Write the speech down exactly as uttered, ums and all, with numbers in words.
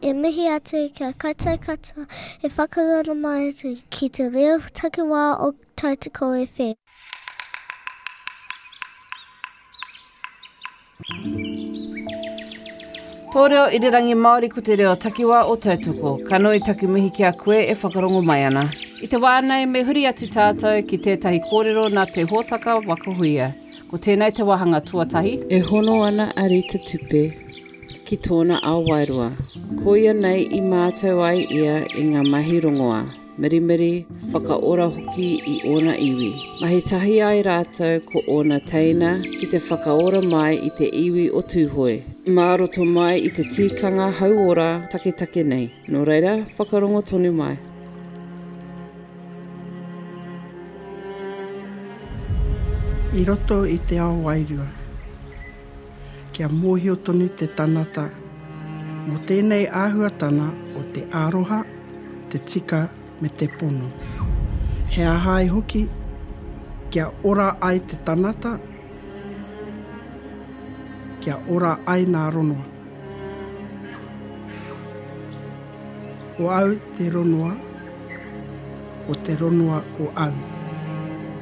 Ke mihi atu kia kaitai katoa e whakarara mai atu ki te reo takiwā o Tautoko F M. Tō reo i te rangi Māori ko te reo takiwā o Tautoko, ka nui taki mihi ki a koe e whakarongo mai ana. I te wānei me huri atu tātou ki tētahi kōrero nā te hōtaka wakahuia. Ko tēnei te wahanga tuatahi. E hono ana a Rita Tupe ki tōna ao wairua. Ko ia nei i mātou ai ia i ngā mahi rongoa. Mirimiri, whakaora hoki i ona iwi. Mahi tahi ai rātou ko ona teina ki te whakaora mai i te iwi o tūhoe. Māroto mai i te tikanga hauora take take nei. Nō reira, whakarongo tonu mai. I roto i te ao wairua. Kia mōhio tonu te tanata. Mō tēnei āhuatana o te āroha, te tika me te pono. He ahai hoki, kia ora ai te tanata, kia ora ai nā ronua. O au te ronua, ko te ronua ko au.